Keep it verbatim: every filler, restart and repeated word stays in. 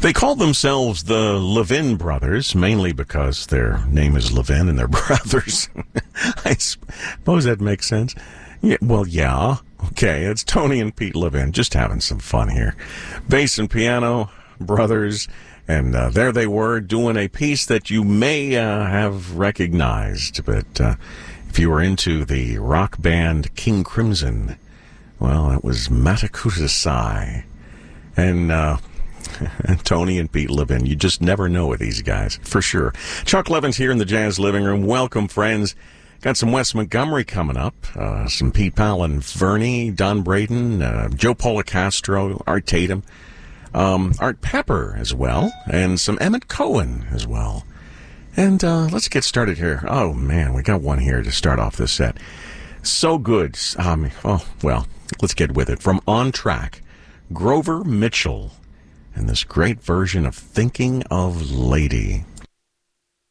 They called themselves the Levin Brothers, mainly because their name is Levin and they're brothers. I suppose that makes sense. Yeah, well, yeah. Okay, it's Tony and Pete Levin, just having some fun here. Bass and piano, brothers, and uh, there they were doing a piece that you may uh, have recognized, but uh, if you were into the rock band King Crimson, well, it was Matakutasai. And, uh... And Tony and Pete Levin. You just never know with these guys, for sure. Chuck Levin's here in the Jazz Living Room. Welcome, friends. Got some Wes Montgomery coming up, uh, some Pete Powell and Vernie, Don Braden, uh, Joe Policastro, Art Tatum, um, Art Pepper as well, and some Emmett Cohen as well. And uh, let's get started here. Oh, man, we got one here to start off this set. So good. Um, oh, well, let's get with it. From On Track, Grover Mitchell. And this great version of Thinking of Lady.